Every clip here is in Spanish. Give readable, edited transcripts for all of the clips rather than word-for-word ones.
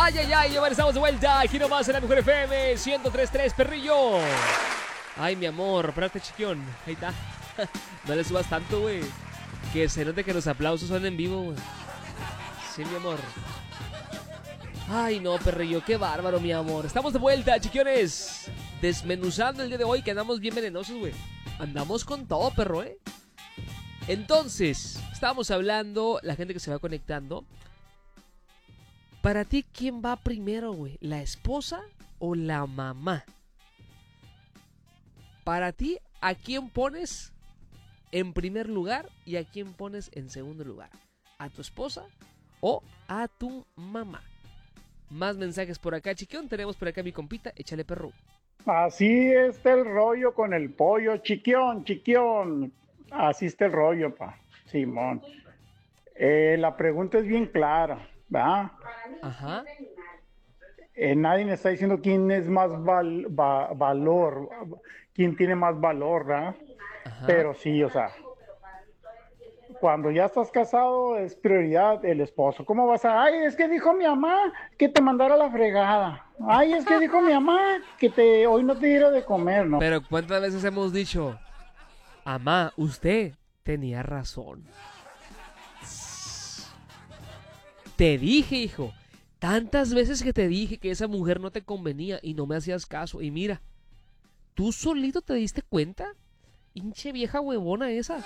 Ay, ya estamos de vuelta. Aquí nomás en la Mejor FM 103.3, perrillo. Ay, mi amor, espérate, chiquión. Ahí está. No le subas tanto, güey. Que se note que los aplausos son en vivo, güey. Sí, mi amor. Ay, no, perrillo, qué bárbaro, mi amor. Estamos de vuelta, chiquiones. Desmenuzando el día de hoy, que andamos bien venenosos, güey. Andamos con todo, perro, ¿eh? Entonces, estábamos hablando, la gente que se va conectando. Para ti, ¿quién va primero, güey? ¿La esposa o la mamá? Para ti, ¿a quién pones en primer lugar y a quién pones en segundo lugar? ¿A tu esposa o a tu mamá? Más mensajes por acá, chiquión. Tenemos por acá a mi compita, échale perro. Así está el rollo con el pollo, chiquión. Así está el rollo, Simón. La pregunta es bien clara, ¿verdad? Ajá. Nadie me está diciendo quién es más valor, quién tiene más valor, ¿verdad? Ajá. Pero sí, o sea, cuando ya estás casado es prioridad el esposo. ¿Cómo vas a...? Ay, es que dijo mi mamá que te mandara a la fregada. Ay, es que dijo mi mamá que hoy no te diera de comer, ¿no? Pero ¿cuántas veces hemos dicho, mamá, usted tenía razón? Te dije, hijo. Tantas veces que te dije que esa mujer no te convenía y no me hacías caso. Y mira, ¿tú solito te diste cuenta? Hinche vieja huevona esa.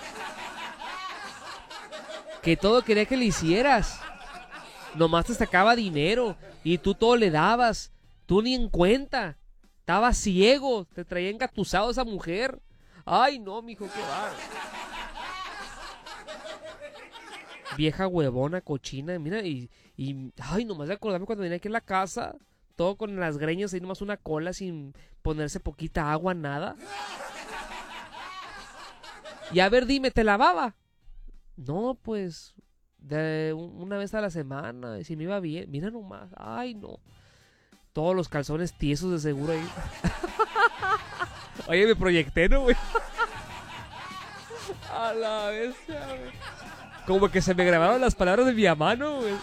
Que todo quería que le hicieras. Nomás te sacaba dinero y tú todo le dabas. Tú ni en cuenta. Estabas ciego. Te traía engatusado esa mujer. Ay, no, mijo, qué bárbaro. Vieja huevona, cochina, mira, ay, nomás de acordarme cuando venía aquí en la casa, todo con las greñas, ahí nomás una cola sin ponerse poquita agua, nada. Y a ver, dime, ¿te lavaba? No, pues, una vez a la semana, y si me iba bien, mira nomás, ay, no. Todos los calzones tiesos de seguro ahí. Oye, me proyecté, ¿no, güey? A la vez, güey. Como que se me grabaron las palabras de mi mamá, ¿no, güey?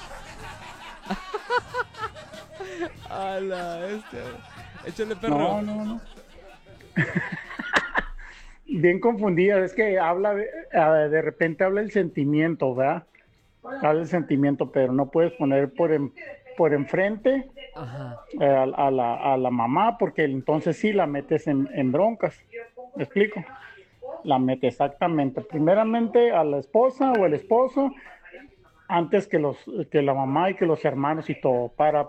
A la bestia, güey. Échale, perro. No. Bien confundida, es que habla, de repente habla el sentimiento, ¿verdad? Habla el sentimiento, pero no puedes poner por enfrente a la mamá, porque entonces sí la metes en broncas. ¿Me explico? La mete exactamente, primeramente a la esposa o el esposo, antes que la mamá y que los hermanos y todo.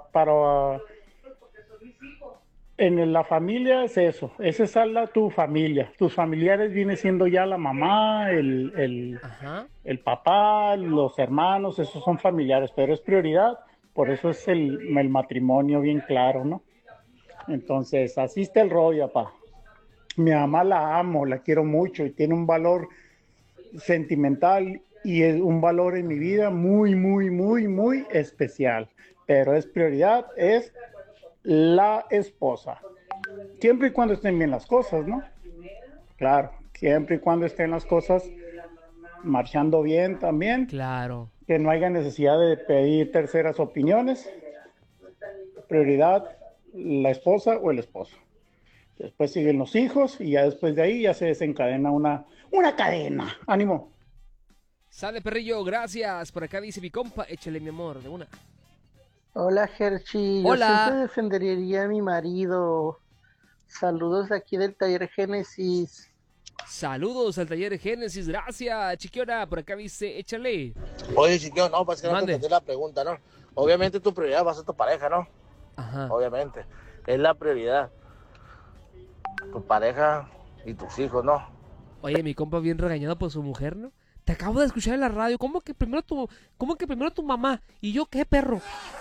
En la familia es eso, esa es tu familia. Tus familiares viene siendo ya la mamá, el papá, los hermanos, esos son familiares, pero es prioridad, por eso es el matrimonio bien claro, ¿no? Entonces, así está el rollo, papá. Mi mamá la amo, la quiero mucho y tiene un valor sentimental y es un valor en mi vida muy, muy, muy, muy especial. Pero es prioridad, es la esposa. Siempre y cuando estén bien las cosas, ¿no? Claro, siempre y cuando estén las cosas marchando bien también. Claro. Que no haya necesidad de pedir terceras opiniones. Prioridad, la esposa o el esposo. Después siguen los hijos y ya después de ahí ya se desencadena una cadena. ¡Ánimo! Sale, perrillo, gracias. Por acá dice mi compa, échale, mi amor, de una. Hola, Hershey. Yo Hola. siempre defendería a mi marido. Saludos de aquí del taller Génesis. Saludos al taller Génesis, gracias, Chiquiona. Por acá dice, échale. Oye, Chiquión, no, pues que no te entendí la pregunta, ¿no? Obviamente tu prioridad va a ser tu pareja, ¿no? Ajá. Obviamente. Es la prioridad. Tu pareja y tus hijos, ¿no? Oye, mi compa bien regañado por su mujer, ¿no? Te acabo de escuchar en la radio. ¿Cómo que primero tu mamá? ¿Y yo qué, perro?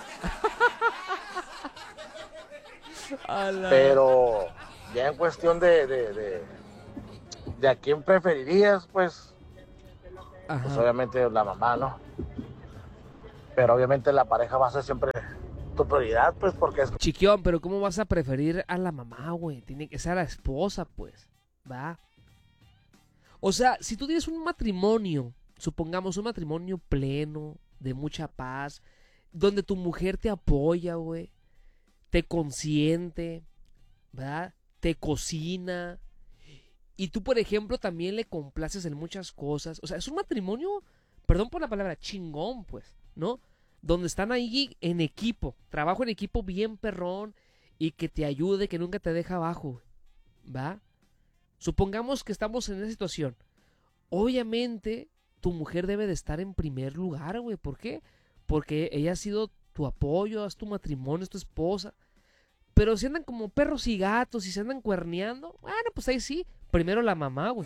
Pero ya en cuestión de a quién preferirías, pues obviamente la mamá, ¿no? Pero obviamente la pareja va a ser siempre tu prioridad, pues, porque es... Chiquión, pero ¿cómo vas a preferir a la mamá, güey? Tiene que ser a la esposa, pues, ¿va? O sea, si tú tienes un matrimonio, supongamos un matrimonio pleno, de mucha paz, donde tu mujer te apoya, güey, te consiente, ¿verdad? Te cocina. Y tú, por ejemplo, también le complaces en muchas cosas. O sea, es un matrimonio, perdón por la palabra, chingón, pues, ¿no? Donde están ahí en equipo, trabajo en equipo bien perrón y que te ayude, que nunca te deja abajo, ¿va? Supongamos que estamos en esa situación. Obviamente, tu mujer debe de estar en primer lugar, güey. ¿Por qué? Porque ella ha sido tu apoyo, es tu matrimonio, es tu esposa. Pero si andan como perros y gatos y se andan cuerneando, bueno, pues ahí sí, primero la mamá, güey.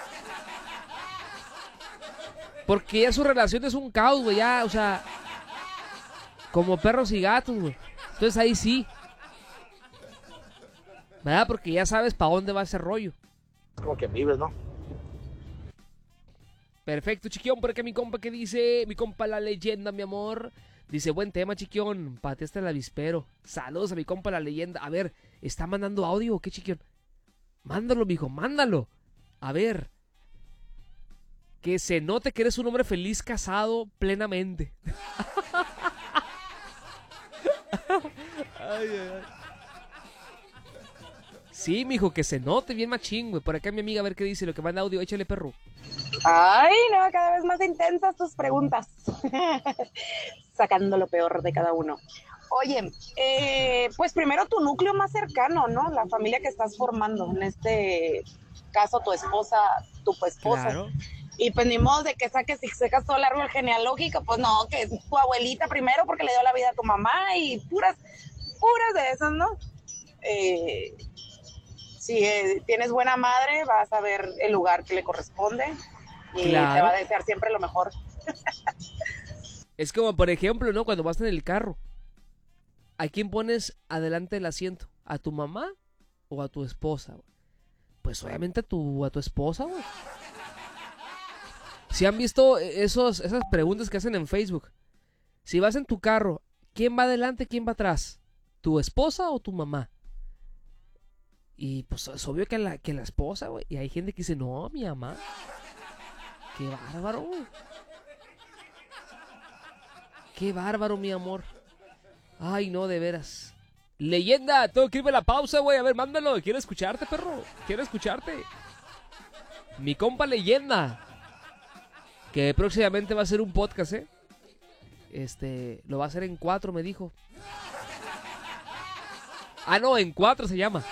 Porque ya su relación es un caos, güey, ya, o sea, como perros y gatos, güey. Entonces ahí sí. ¿Verdad? Porque ya sabes para dónde va ese rollo. Como que vives, ¿no? Perfecto, chiquión, por acá mi compa que dice, mi compa la leyenda, mi amor. Dice, buen tema, chiquión, pateaste el avispero. Saludos a mi compa la leyenda. A ver, ¿está mandando audio o qué, chiquión? Mándalo, mijo, mándalo. A ver. Que se note que eres un hombre feliz casado plenamente. Ay, ay, ay. Sí, mijo, que se note bien machín, güey. Por acá mi amiga, a ver qué dice, lo que manda audio, échale, perro. Ay, no, cada vez más intensas tus preguntas. Sacando lo peor de cada uno. Oye, pues primero tu núcleo más cercano, ¿no? La familia que estás formando. En este caso, tu esposa, tu esposo. Claro. Y pues ni modo de que saques y sacas todo el árbol genealógico, pues no, que es tu abuelita primero porque le dio la vida a tu mamá y puras de esas, ¿no? Si tienes buena madre, vas a ver el lugar que le corresponde y claro, te va a desear siempre lo mejor. Es como, por ejemplo, ¿no? Cuando vas en el carro, ¿a quién pones adelante del asiento? ¿A tu mamá o a tu esposa, güey? Pues obviamente a tu esposa, güey. Si han visto esas preguntas que hacen en Facebook. Si vas en tu carro, ¿quién va adelante, quién va atrás? ¿Tu esposa o tu mamá? Y pues es obvio que la esposa, güey. Y hay gente que dice, no, mi mamá. Qué bárbaro, güey. Qué bárbaro, mi amor. Ay, no, de veras. Leyenda, tengo que irme a la pausa, güey. A ver, mándalo. Quiero escucharte, perro. Quiero escucharte. Mi compa Leyenda. Que próximamente va a ser un podcast, lo va a hacer en 4, me dijo. Ah, no, en 4 se llama.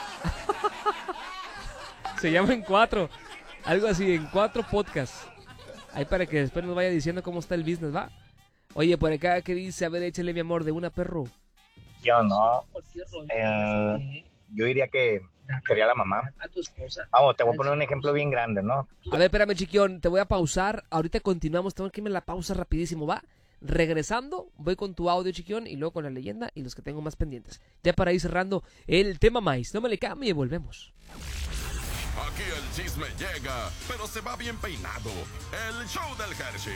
Se llama en 4. Algo así, en 4 podcasts. Ahí para que después nos vaya diciendo cómo está el business, ¿va? Oye, por acá, ¿qué dice? A ver, échale, mi amor, de una, perro. Yo no. Yo diría que sería la mamá. Vamos, te voy a poner un ejemplo bien grande, ¿no? A ver, espérame, chiquión, te voy a pausar. Ahorita continuamos, tengo que irme a la pausa rapidísimo, ¿va? Regresando, voy con tu audio, chiquión, y luego con la leyenda y los que tengo más pendientes. Ya para ir cerrando el tema maíz. No me le cambie, volvemos. Aquí el chisme llega, pero se va bien peinado. El show del Hershey.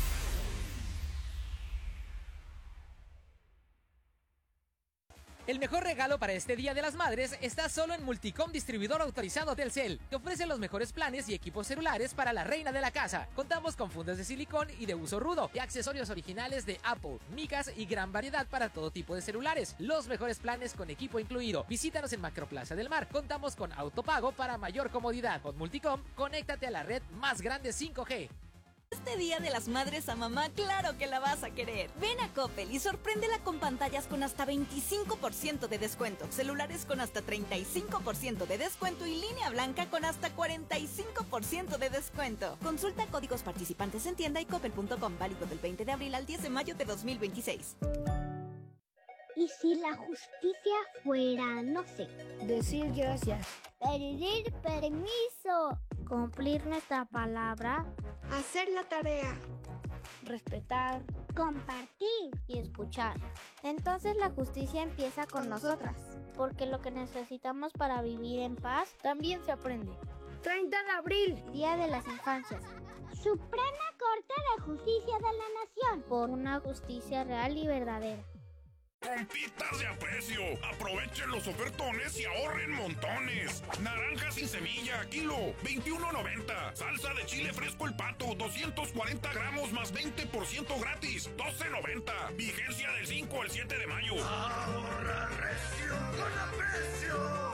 El mejor regalo para este Día de las Madres está solo en Multicom, distribuidor autorizado Telcel, que ofrece los mejores planes y equipos celulares para la reina de la casa. Contamos con fundas de silicón y de uso rudo y accesorios originales de Apple, micas y gran variedad para todo tipo de celulares. Los mejores planes con equipo incluido. Visítanos en Macroplaza del Mar. Contamos con autopago para mayor comodidad. Con Multicom, conéctate a la red más grande 5G. Este Día de las Madres a mamá, claro que la vas a querer. Ven a Coppel y sorpréndela con pantallas con hasta 25% de descuento, celulares con hasta 35% de descuento y línea blanca con hasta 45% de descuento. Consulta códigos participantes en tienda y coppel.com, válido del 20 de abril al 10 de mayo de 2026. ¿Y si la justicia fuera, no sé, decir gracias, pedir permiso, cumplir nuestra palabra, hacer la tarea, respetar, compartir y escuchar? Entonces la justicia empieza con nosotras, porque lo que necesitamos para vivir en paz también se aprende. 30 de abril, Día de las Infancias. Suprema Corte de Justicia de la Nación, por una justicia real y verdadera. Compitas de aprecio. Aprovechen los ofertones y ahorren montones. Naranja sin semilla, kilo, 21.90. Salsa de chile fresco El Pato, 240 gramos más 20% gratis, 12.90. Vigencia del 5 al 7 de mayo. Ahorra recio con aprecio.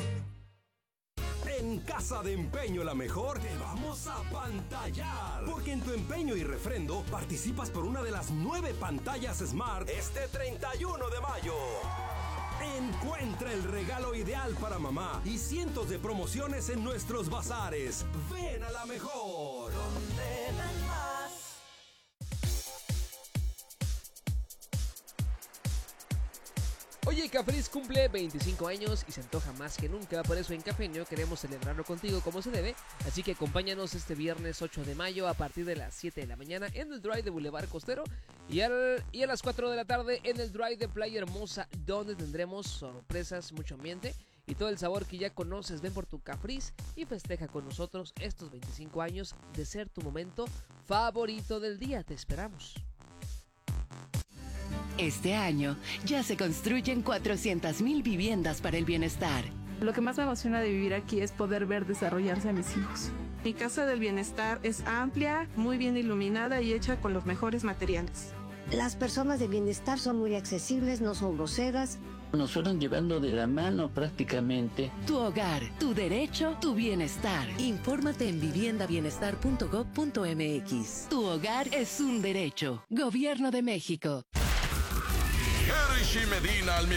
En Casa de Empeño La Mejor te vamos a pantallar. Porque en tu empeño y refrendo participas por una de las 9 pantallas Smart este 31 de mayo. Encuentra el regalo ideal para mamá y cientos de promociones en nuestros bazares. Ven a La Mejor. Donde ven más. Oye, Cafriz cumple 25 años y se antoja más que nunca, por eso en Cafeño queremos celebrarlo contigo como se debe, así que acompáñanos este viernes 8 de mayo a partir de las 7 de la mañana en el Drive de Boulevard Costero y a las 4 de la tarde en el Drive de Playa Hermosa, donde tendremos sorpresas, mucho ambiente y todo el sabor que ya conoces. Ven por tu Cafriz y festeja con nosotros estos 25 años de ser tu momento favorito del día. Te esperamos. Este año ya se construyen 400,000 viviendas para el bienestar. Lo que más me emociona de vivir aquí es poder ver desarrollarse a mis hijos. Mi casa del bienestar es amplia, muy bien iluminada y hecha con los mejores materiales. Las personas de bienestar son muy accesibles, no son groseras. Nos fueron llevando de la mano prácticamente. Tu hogar, tu derecho, tu bienestar. Infórmate en viviendabienestar.gov.mx. Tu hogar es un derecho. Gobierno de México. Jerry Medina al micrófono.